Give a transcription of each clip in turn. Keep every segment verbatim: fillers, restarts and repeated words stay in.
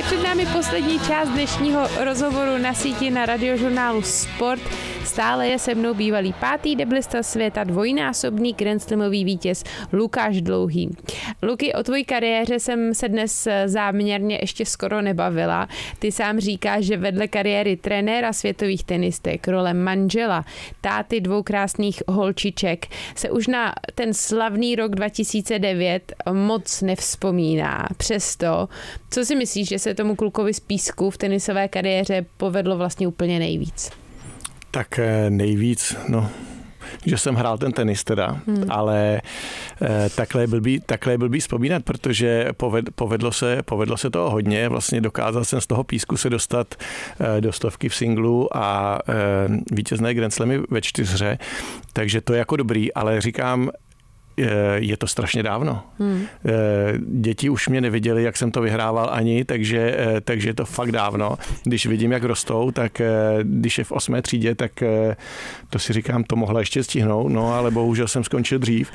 Před námi poslední část dnešního rozhovoru na síti na Radiožurnálu Sport. Stále je se mnou bývalý pátý deblista světa, dvojnásobný grandslamový vítěz Lukáš Dlouhý. Luky, o tvojí kariéře jsem se dnes záměrně ještě skoro nebavila. Ty sám říkáš, že vedle kariéry trenéra světových tenistek, role manžela, táty dvou krásných holčiček se už na ten slavný rok dva tisíce devět moc nevzpomíná. Přesto, co si myslíš, že se tomu klukovi z písku v tenisové kariéře povedlo vlastně úplně nejvíc? Tak nejvíc, no, že jsem hrál ten tenis teda, hmm. ale eh, takhle je blbý, takhle je blbý vzpomínat, protože poved, povedlo, se, povedlo se toho hodně, vlastně dokázal jsem z toho písku se dostat eh, do stovky v singlu a eh, vítězné Grand Slamy ve čtyřhře, takže to je jako dobrý, ale říkám, je to strašně dávno. Hmm. Děti už mě neviděli, jak jsem to vyhrával ani, takže, takže je to fakt dávno. Když vidím, jak rostou, tak když je v osmé třídě, tak to si říkám, to mohla ještě stihnout, no ale bohužel jsem skončil dřív.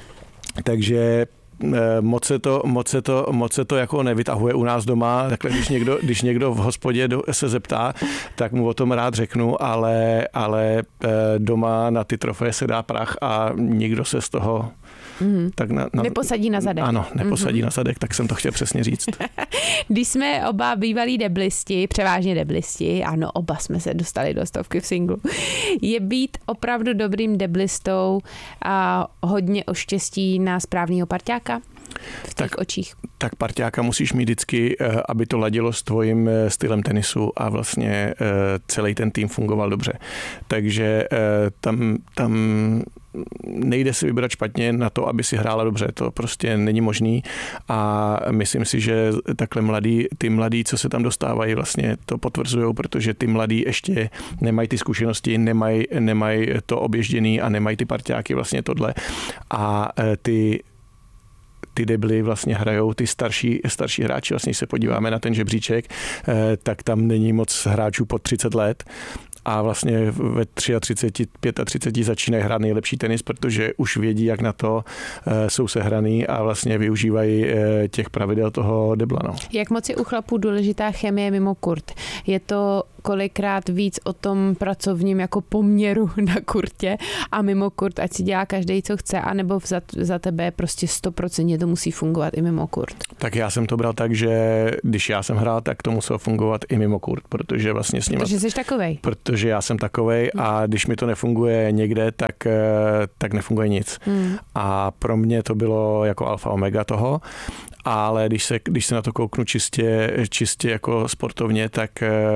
Takže moc se to, moc se to, moc se to jako nevytahuje u nás doma. Takhle, když někdo, když někdo v hospodě se zeptá, tak mu o tom rád řeknu, ale, ale doma na ty trofeje se dá prach a nikdo se z toho Mm. Tak na, na, neposadí na zadek. Ano, neposadí mm-hmm. na zadek, tak jsem to chtěl přesně říct. Když jsme oba bývalí deblisti, převážně deblisti, ano, oba jsme se dostali do stovky v singlu, je být opravdu dobrým deblistou a hodně o štěstí na správného parťáka v těch tak, očích? Tak parťáka musíš mít vždycky, aby to ladilo s tvojím stylem tenisu a vlastně celý ten tým fungoval dobře. Takže tam, tam nejde si vybrat špatně na to, aby si hrála dobře. To prostě není možný a myslím si, že takhle mladí, ty mladí, co se tam dostávají, vlastně to potvrzujou, protože ty mladí ještě nemají ty zkušenosti, nemají, nemají to obježděný a nemají ty parťáky vlastně tohle. A ty ty debly vlastně hrajou ty starší, starší hráči. Vlastně, když se podíváme na ten žebříček, tak tam není moc hráčů pod třicet let. A vlastně ve třicet tři, třicet pět začínají hrát nejlepší tenis, protože už vědí, jak na to jsou sehraný a vlastně využívají těch pravidel toho debla. No. Jak moc je u chlapů důležitá chemie mimo kurt? Je to kolikrát víc o tom pracovním jako poměru na kurtě a mimo kurt, ať si dělá každý, co chce, anebo za, za tebe prostě sto procent to musí fungovat i mimo kurt? Tak já jsem to bral tak, že když já jsem hrál, tak to muselo fungovat i mimo kurt, protože vlastně s ním... Protože jsi takovej. Protože já jsem takovej a když mi to nefunguje někde, tak, tak nefunguje nic. Hmm. A pro mě to bylo jako alfa omega toho, ale když se, když se na to kouknu čistě, čistě jako sportovně, tak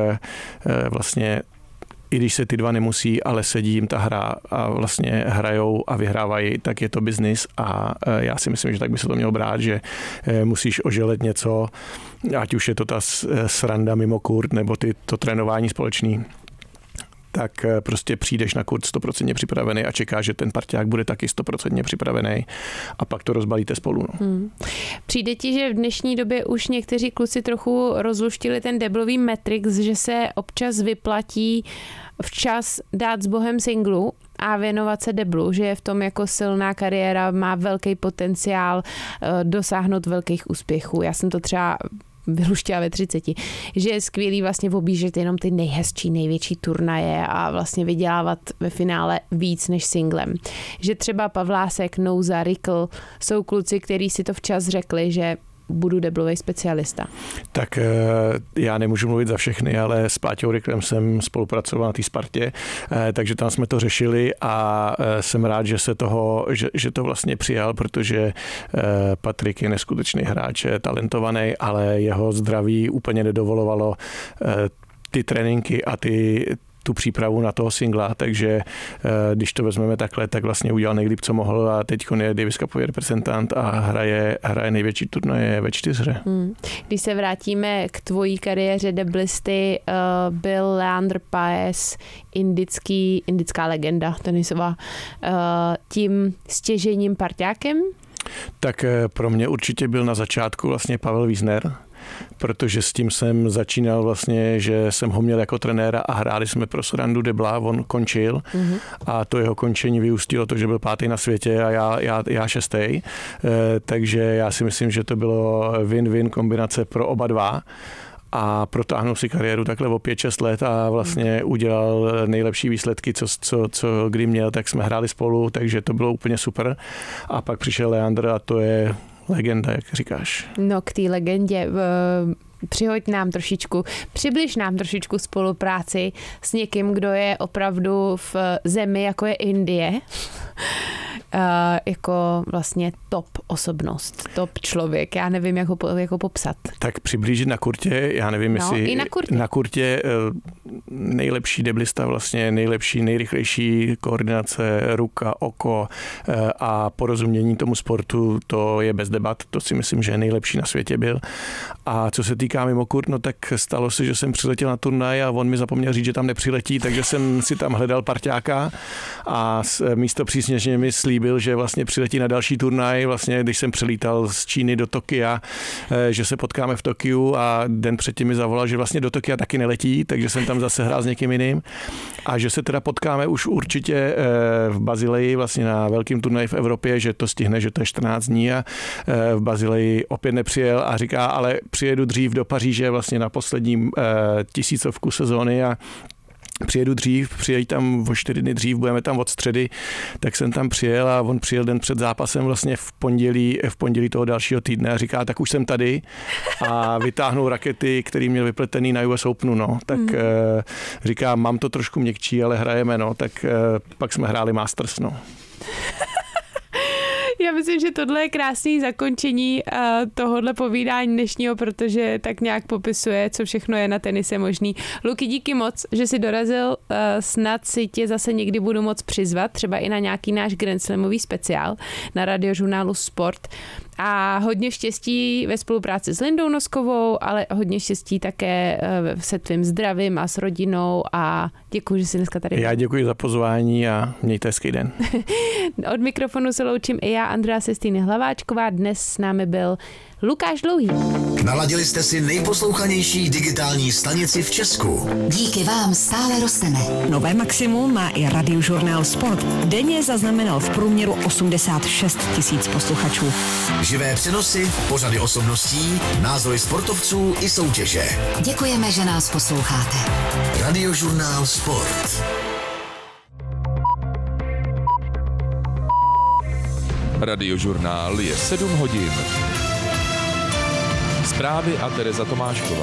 vlastně i když se ty dva nemusí, ale sedí jim ta hra a vlastně hrajou a vyhrávají, tak je to biznis a já si myslím, že tak by se to mělo brát, že musíš oželet něco, ať už je to ta sranda mimo kurt nebo ty, to trénování společný, tak prostě přijdeš na kurt sto procent připravený a čekáš, že ten parťák bude taky sto procent připravený a pak to rozbalíte spolu. No. Hmm. Přijde ti, že v dnešní době už někteří kluci trochu rozluštili ten deblový matrix, že se občas vyplatí včas dát s bohem singlu a věnovat se deblu, že je v tom jako silná kariéra, má velký potenciál dosáhnout velkých úspěchů. Já jsem to třeba vyluštěla ve třiceti, že je skvělý vlastně objíždět jenom ty nejhezčí, největší turnaje a vlastně vydělávat ve finále víc než singlem. Že třeba Pavlásek, Nouza, Rikl jsou kluci, kteří si to včas řekli, že budu deblový specialista. Tak já nemůžu mluvit za všechny, ale s Páťou Riklem jsem spolupracoval na té Spartě, takže tam jsme to řešili a jsem rád, že se toho, že, že to vlastně přijal, protože Patrik je neskutečný hráč, je talentovaný, ale jeho zdraví úplně nedovolovalo ty tréninky a ty tu přípravu na toho singla, takže když to vezmeme takhle, tak vlastně udělal nejlíp, co mohl a teď je Davis Cupový reprezentant a hraje, hraje největší turnaje ve čtyřhře. Hmm. Když se vrátíme k tvojí kariéře deblisty, uh, byl Leandr Paes indický, indická legenda tenisová, uh, tím stěžejním parťákem? Tak pro mě určitě byl na začátku vlastně Pavel Wiesner, protože s tím jsem začínal vlastně, že jsem ho měl jako trenéra a hráli jsme pro srandu debla, on končil mm-hmm. a to jeho končení vyústilo to, že byl pátý na světě a já, já, já šestý, e, takže já si myslím, že to bylo win-win kombinace pro oba dva. a protáhnul si kariéru takhle o pět šest let a vlastně udělal nejlepší výsledky, co, co, co kdy měl, tak jsme hráli spolu, takže to bylo úplně super. A pak přišel Leandr a to je legenda, jak říkáš. No k té legendě přihoď nám trošičku, přibliž nám trošičku spolupráci s někým, kdo je opravdu v zemi, jako je Indie, uh, jako vlastně top osobnost, top člověk. Já nevím, jak ho jako popsat. Tak přiblížit na kurtě, já nevím, no, jestli... i na kurtě. Na kurtě nejlepší deblista, vlastně nejlepší, nejrychlejší koordinace, ruka, oko a porozumění tomu sportu, to je bez debat, to si myslím, že nejlepší na světě byl. A co se týká mimo kurt, no tak stalo se, že jsem přiletěl na turnaj a on mi zapomněl říct, že tam nepřiletí, takže jsem si tam hledal parťáka a místo přísněžně mi slíbil, že vlastně přiletí na další turnaj, vlastně když jsem přilítal z Číny do Tokia, že se potkáme v Tokiu a den předtím mi zavolal, že vlastně do Tokia taky neletí, takže jsem tam zase hrál s někým jiným a že se teda potkáme už určitě v Bazileji, vlastně na velkým turnaji v Evropě, že to stihne, že to je čtrnáct dní a v Bazileji opět nepřijel a říká, ale přijedu dřív do Paříže vlastně na poslední tisícovku sezóny a přijedu dřív, přijeď tam o čtyři dny dřív, budeme tam od středy, tak jsem tam přijel a on přijel den před zápasem vlastně v pondělí, v pondělí toho dalšího týdne a říká, tak už jsem tady a vytáhnul rakety, který měl vypletený na U S Openu, no, tak mm. říká, mám to trošku měkčí, ale hrajeme, no, tak pak jsme hráli Masters, no. Já myslím, že tohle je krásný zakončení tohohle povídání dnešního, protože tak nějak popisuje, co všechno je na tenise možný. Luky, díky moc, že jsi dorazil. Snad si tě zase někdy budu moc přizvat, třeba i na nějaký náš Grand Slamový speciál na Radiožurnálu Sport. A hodně štěstí ve spolupráci s Lindou Noskovou, ale hodně štěstí také se tvým zdravím a s rodinou a děkuji, že jsi dneska tady. Já děkuji za pozvání a mějte hezký den. Od mikrofonu se loučím i já, Andrea Sestýny Hlaváčková. Dnes s námi byl Lukáš Dlouhý. Naladili jste si nejposlouchanější digitální stanici v Česku. Díky vám stále rosteme. Nové maximum má i Radiožurnál Sport. Denně zaznamenal v průměru osmdesát šest tisíc posluchačů. Živé přenosy, pořady osobností, názory sportovců i soutěže. Děkujeme, že nás posloucháte. Radiožurnál Sport. Radiožurnál je sedm hodin. Zprávy a Tereza Tomášková.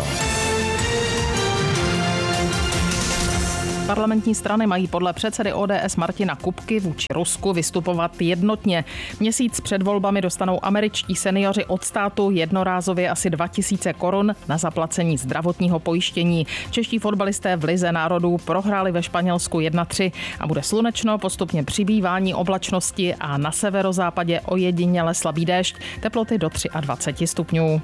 Parlamentní strany mají podle předsedy O D S Martina Kupky vůči Rusku vystupovat jednotně. Měsíc před volbami dostanou američtí seniori od státu jednorázově asi dva tisíce korun na zaplacení zdravotního pojištění. Čeští fotbalisté v Lize národů prohráli ve Španělsku jedna tři a bude slunečno, postupně přibývání oblačnosti a na severozápadě ojediněle slabý déšť, teploty do dvacet tři stupňů.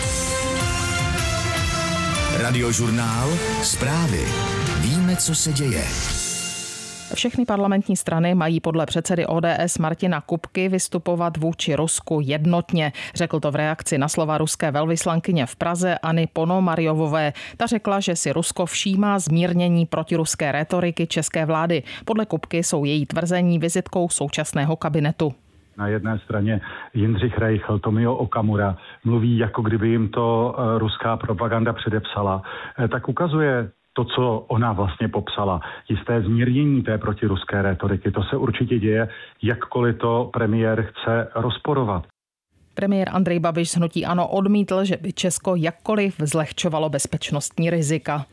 Radiožurnál Zprávy. Víme, co se děje. Všechny parlamentní strany mají podle předsedy O D S Martina Kupky vystupovat vůči Rusku jednotně. Řekl to v reakci na slova ruské velvyslankyně v Praze Anny Ponomarjovové. Ta řekla, že si Rusko všímá zmírnění protiruské rétoriky české vlády. Podle Kupky jsou její tvrzení vizitkou současného kabinetu. Na jedné straně Jindřich Reichl, Tomio Okamura mluví, jako kdyby jim to ruská propaganda předepsala, tak ukazuje to, co ona vlastně popsala. Jisté zmírnění té protiruské rétoriky. To se určitě děje, jakkoliv to premiér chce rozporovat. Premiér Andrej Babiš z hnutí ANO odmítl, že by Česko jakkoliv zlehčovalo bezpečnostní rizika.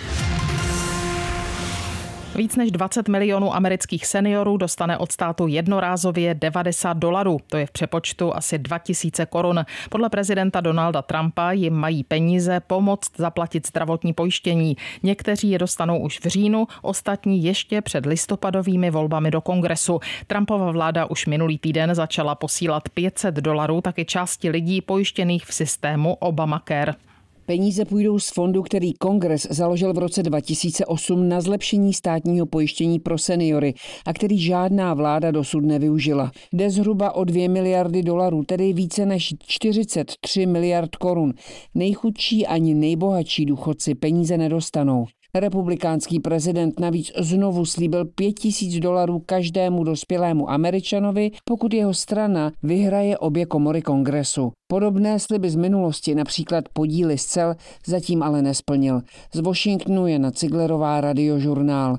Víc než dvacet milionů amerických seniorů dostane od státu jednorázově devadesát dolarů. To je v přepočtu asi dva tisíce korun. Podle prezidenta Donalda Trumpa jim mají peníze pomoct zaplatit zdravotní pojištění. Někteří je dostanou už v říjnu, ostatní ještě před listopadovými volbami do kongresu. Trumpova vláda už minulý týden začala posílat pět set dolarů taky části lidí pojištěných v systému Obamacare. Peníze půjdou z fondu, který Kongres založil v roce dva tisíce osm na zlepšení státního pojištění pro seniory a který žádná vláda dosud nevyužila. Jde zhruba o dvě miliardy dolarů, tedy více než čtyřicet tři miliard korun. Nejchudší ani nejbohatší důchodci peníze nedostanou. Republikánský prezident navíc znovu slíbil pět tisíc dolarů každému dospělému Američanovi, pokud jeho strana vyhraje obě komory Kongresu. Podobné sliby z minulosti, například podíly z cel, zatím ale nesplnil. Z Washingtonu Jana Ciglerová, Radiožurnál.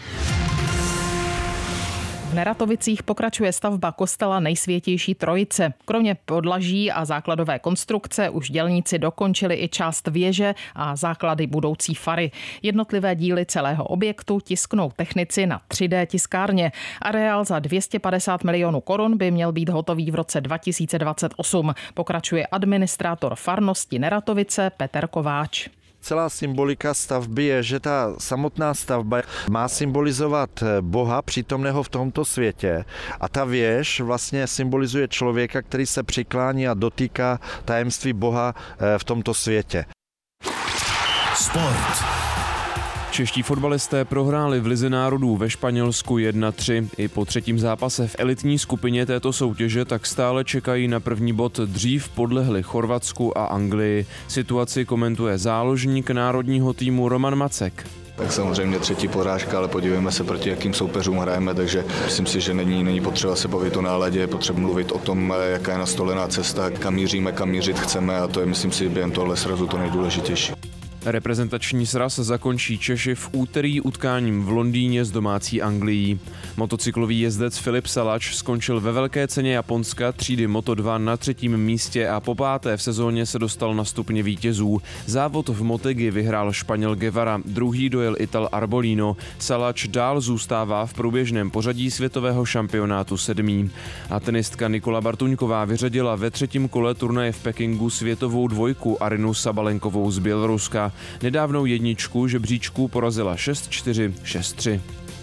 V Neratovicích pokračuje stavba kostela Nejsvětější Trojice. Kromě podlaží a základové konstrukce už dělníci dokončili i část věže a základy budoucí fary. Jednotlivé díly celého objektu tisknou technici na tři dé tiskárně. Areál za dvě stě padesát milionů korun by měl být hotový v roce dva tisíce dvacet osm. Pokračuje administrátor farnosti Neratovice Petr Kováč. Celá symbolika stavby je, že ta samotná stavba má symbolizovat Boha přítomného v tomto světě a ta věž vlastně symbolizuje člověka, který se přiklání a dotýká tajemství Boha v tomto světě. Sport. Čeští fotbalisté prohráli v Lize národů ve Španělsku jedna tři. I po třetím zápase v elitní skupině této soutěže tak stále čekají na první bod, dřív podlehli Chorvatsku a Anglii. Situaci komentuje záložník národního týmu Roman Macek. Tak samozřejmě třetí porážka, ale podívejme se, proti jakým soupeřům hrajeme, takže myslím si, že není, není potřeba se bavit o náladě, je potřeba mluvit o tom, jaká je nastolená cesta, kam míříme, kam mířit chceme a to je, myslím si, během tohle srazu to nejdůležitější. Reprezentační sraz zakončí Češi v úterý utkáním v Londýně s domácí Anglií. Motocyklový jezdec Filip Salač skončil ve velké ceně Japonska třídy Moto dva na třetím místě a po páté v sezóně se dostal na stupně vítězů. Závod v Motegi vyhrál Španěl Guevara, druhý dojel Ital Arbolino. Salač dál zůstává v průběžném pořadí světového šampionátu sedmý. A tenistka Nikola Bartuňková vyřadila ve třetím kole turnaje v Pekingu světovou dvojku Arinu Sabalenkovou z Běloruska. Nedávnou jedničku žebříčku porazila šest čtyři, šest tři.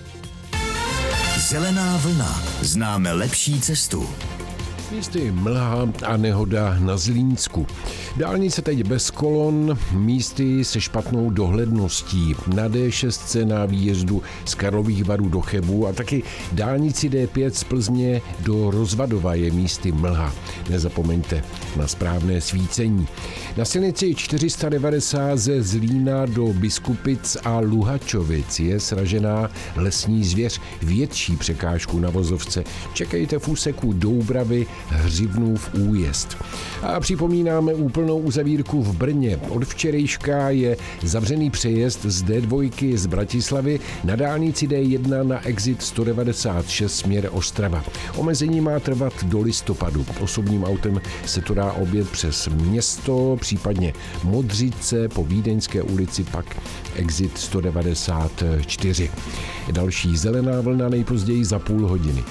Zelená vlna. Známe lepší cestu. Místy mlha a nehoda na Zlínsku. Dálnice teď bez kolon, místy se špatnou dohledností. Na dé šest na výjezdu z Karlových Varů do Chebu a taky dálnici dé pět z Plzně do Rozvadova je místy mlha. Nezapomeňte na správné svícení. Na silnici čtyři sta devadesát ze Zlína do Biskupic a Luhačovic je sražená lesní zvěř. Větší překážku na vozovce čekejte v úseku Doubravy Hřivnův újezd. A připomínáme úplnou uzavírku v Brně. Od včerejška je zavřený přejezd z dé dva z Bratislavy na dálnici dé jedna na exit sto devadesát šest směr Ostrava. Omezení má trvat do listopadu. Osobním autem se to dá objet přes město, případně Modřice, po Vídeňské ulici pak exit sto devadesát čtyři. Další zelená vlna nejpozději za půl hodiny.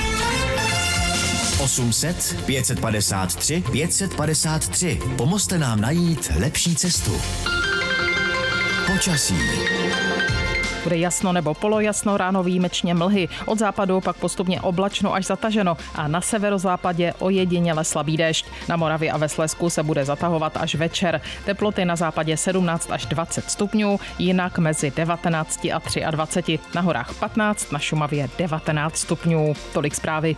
osm set, pět set padesát tři, pět set padesát tři. Pomozte nám najít lepší cestu. Počasí. Bude jasno nebo polojasno, ráno výjimečně mlhy. Od západu pak postupně oblačno až zataženo a na severozápadě ojediněle slabý déšť. Na Moravě a ve Slezsku se bude zatahovat až večer. Teploty na západě sedmnáct až dvacet stupňů, jinak mezi devatenáct a dvacet tři. Na horách patnáct, na Šumavě devatenáct stupňů. Tolik zprávy.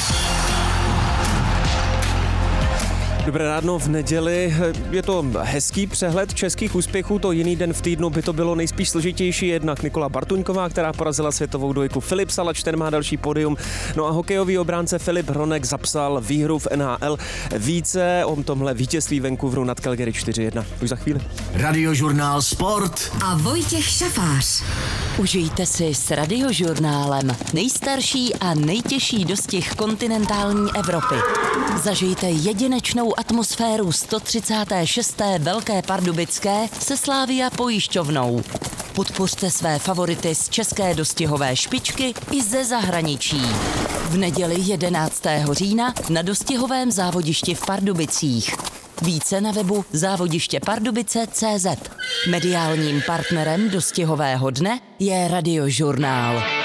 Dobré ráno v neděli. Je to hezký přehled českých úspěchů, to jiný den v týdnu by to bylo nejspíš složitější. Jednak Nikola Bartuňková, která porazila světovou dvojku, Filip Salač, ten má další podium. No a hokejový obránce Filip Hronek zapsal výhru v N H L. Více o tomhle vítězství Vancouveru nad Calgary čtyři jedna. Už za chvíli. Radiožurnál Sport a Vojtěch Šafář. Užijte si s Radiožurnálem nejstarší a nejtěžší dostih kontinentální Evropy. Zažijte jedinečnou atmosféru sto třicáté šesté Velké Pardubické se Slavia pojišťovnou. Podpořte své favority z české dostihové špičky i ze zahraničí. V neděli jedenáctého října na dostihovém závodišti v Pardubicích. Více na webu závodiště pardubice tečka cé zet. Mediálním partnerem dostihového dne je Radiožurnál.